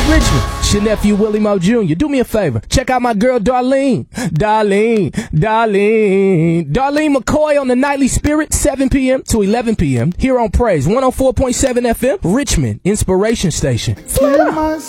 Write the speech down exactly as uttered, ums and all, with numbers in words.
Richmond, it's your nephew Willie Moe Junior Do me a favor. Check out my girl Darlene. Darlene. Darlene. Darlene McCoy on the Nightly Spirit, seven p.m. to eleven p.m. here on Praise one oh four point seven F M, Richmond Inspiration Station.